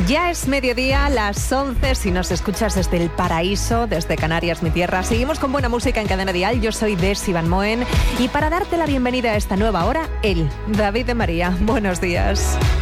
Ya es mediodía, las 11, si nos escuchas desde el paraíso, desde Canarias, mi tierra. Seguimos con buena música en Cadena Dial. Yo soy Desi Van Moen y para darte la bienvenida a esta nueva hora, él, David de María. Buenos días.